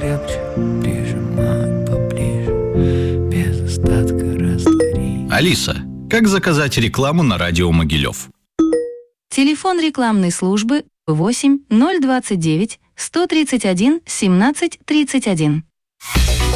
крепче, прижимать поближе, без остатка растворить. Алиса, как заказать рекламу на радио Могилев? Телефон рекламной службы 8 029 131 17 31.